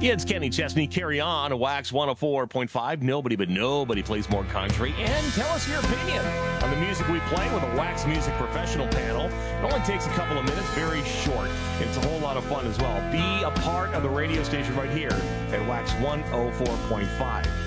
It's Kenny Chesney. Carry on. Wax 104.5. Nobody but nobody plays more country. And tell us your opinion on the music we play with a Wax Music Professional panel. It only takes a couple of minutes, very short. It's a whole lot of fun as well. Be a part of the radio station right here at Wax 104.5.